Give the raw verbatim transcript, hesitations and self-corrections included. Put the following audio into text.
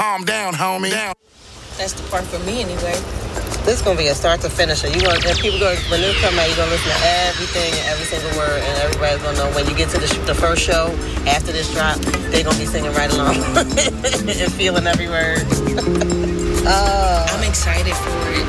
calm down, homie. Down. That's the part for me anyway. This is gonna be a start to finish. You gonna and people going when this come out, you're gonna listen to everything and every single word, and everybody's gonna know when you get to the sh- the first show after this drop, they're gonna be singing right along and feeling every word. uh, I'm excited for it.